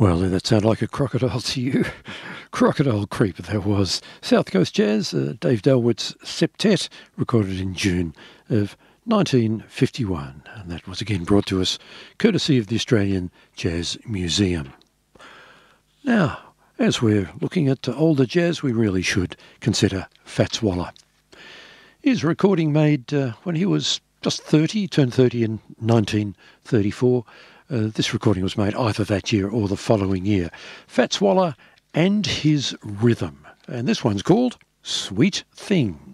Well, that sounded like a crocodile to you. Crocodile Creeper, that was. South Coast Jazz, Dave Dalwood's septet, recorded in June of 1951. And that was again brought to us courtesy of the Australian Jazz Museum. Now, as we're looking at older jazz, we really should consider Fats Waller. His recording made when he was just 30, turned 30 in 1934. This recording was made either that year or the following year. Fats Waller and His Rhythm. And this one's called Sweet Thing.